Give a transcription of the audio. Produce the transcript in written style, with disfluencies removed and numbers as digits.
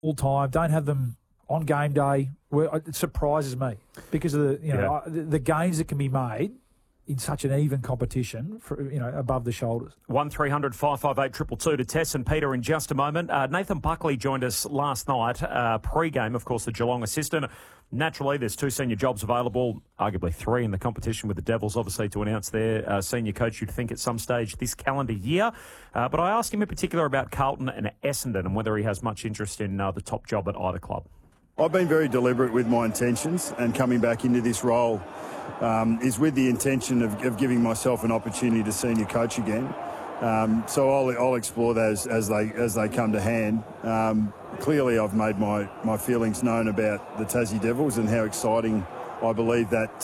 all time, don't have them on game day. It surprises me because of the gains that can be made in such an even competition, above the shoulders. 1300 558 222 to Tess and Peter in just a moment. Nathan Buckley joined us last night, pre-game, of course, the Geelong assistant. Naturally, there's 2 senior jobs available, arguably 3 in the competition with the Devils, obviously, to announce their senior coach, you'd think, at some stage this calendar year. But I asked him in particular about Carlton and Essendon and whether he has much interest in the top job at either club. I've been very deliberate with my intentions, and coming back into this role is with the intention of giving myself an opportunity to senior coach again. So I'll explore those as they come to hand. Clearly, I've made my feelings known about the Tassie Devils and how exciting I believe that